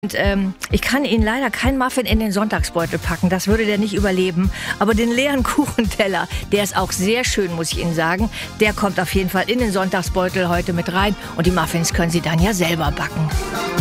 Und ich kann Ihnen leider keinen Muffin in den Sonntagsbeutel packen, das würde der nicht überleben. Aber den leeren Kuchenteller, der ist auch sehr schön, muss ich Ihnen sagen. Der kommt auf jeden Fall in den Sonntagsbeutel heute mit rein und die Muffins können Sie dann ja selber backen.